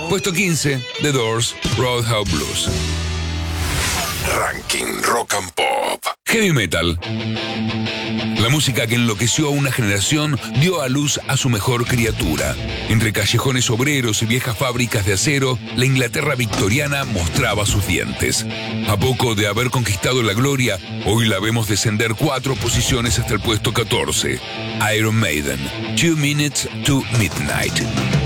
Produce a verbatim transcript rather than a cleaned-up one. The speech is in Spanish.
Puesto quince, The Doors, Roadhouse Blues. Ranking Rock and Pop. Heavy Metal. La música que enloqueció a una generación dio a luz a su mejor criatura. Entre callejones obreros y viejas fábricas de acero, la Inglaterra victoriana mostraba sus dientes. A poco de haber conquistado la gloria, hoy la vemos descender cuatro posiciones hasta el puesto catorce. Iron Maiden, Two Minutes to Midnight.